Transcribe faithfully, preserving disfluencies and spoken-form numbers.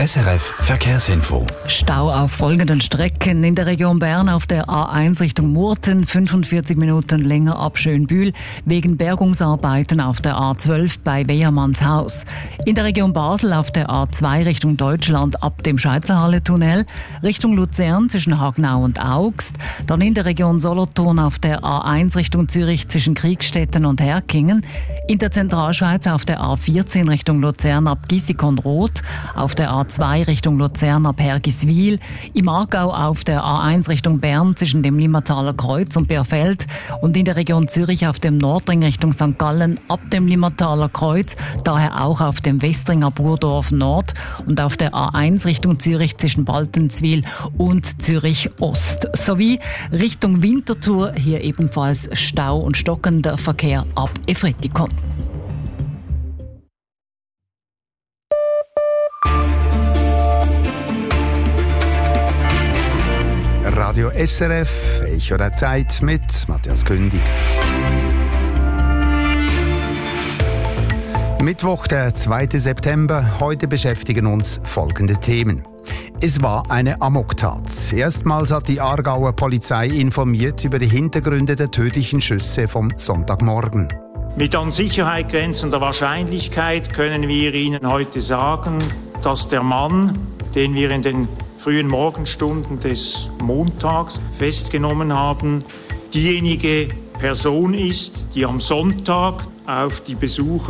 S R F Verkehrsinfo. Stau auf folgenden Strecken. In der Region Bern auf der A eins Richtung Murten, fünfundvierzig Minuten länger ab Schönbühl, wegen Bergungsarbeiten auf der A zwölf bei Wehermannshaus. In der Region Basel auf der A zwei Richtung Deutschland ab dem Schweizerhalle-Tunnel, Richtung Luzern zwischen Hagnau und Augst. Dann in der Region Solothurn auf der A eins Richtung Zürich zwischen Kriegstetten und Herkingen. In der Zentralschweiz auf der A vierzehn Richtung Luzern ab Gissikon-Roth, auf der A zwei Richtung Luzern ab Hergiswil, im Aargau auf der A eins Richtung Bern zwischen dem Limmataler Kreuz und Bärfeld und in der Region Zürich auf dem Nordring Richtung Sankt Gallen ab dem Limmataler Kreuz, daher auch auf dem Westringer Burdorf Nord und auf der A eins Richtung Zürich zwischen Baltenswil und Zürich Ost. Sowie Richtung Winterthur hier ebenfalls Stau und stockender Verkehr ab Efretikon. Radio S R F, Echo der Zeit mit Matthias Kündig. Mittwoch, der zweite September. Heute beschäftigen uns folgende Themen. Es war eine Amoktat. Erstmals hat die Aargauer Polizei informiert über die Hintergründe der tödlichen Schüsse vom Sonntagmorgen. Mit an Sicherheit grenzender Wahrscheinlichkeit können wir Ihnen heute sagen, dass der Mann, den wir in den frühen Morgenstunden des Montags festgenommen haben, diejenige Person ist, die am Sonntag auf die Besucher